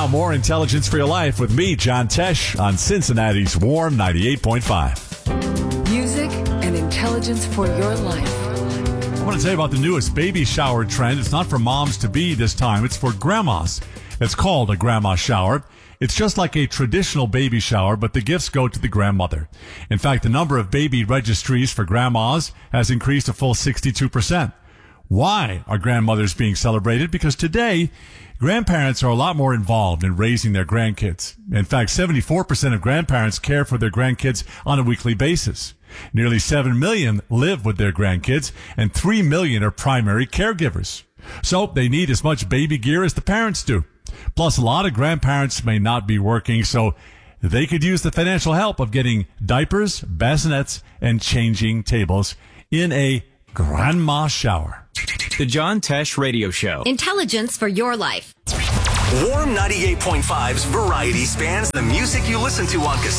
Now, more intelligence for your life with me, John Tesh, on Cincinnati's Warm 98.5. Music and intelligence for your life. I want to tell you about the newest baby shower trend. It's not for moms-to-be this time. It's for grandmas. It's called a grandma shower. It's just like a traditional baby shower, but the gifts go to the grandmother. In fact, the number of baby registries for grandmas has increased a full 62%. Why are grandmothers being celebrated? Because today, grandparents are a lot more involved in raising their grandkids. In fact, 74% of grandparents care for their grandkids on a weekly basis. Nearly 7 million live with their grandkids, and 3 million are primary caregivers. So they need as much baby gear as the parents do. Plus, a lot of grandparents may not be working, so they could use the financial help of getting diapers, bassinets, and changing tables in a grandma shower. The John Tesh Radio Show. Intelligence for your life. Warm 98.5's variety spans the music you listen to on cassette.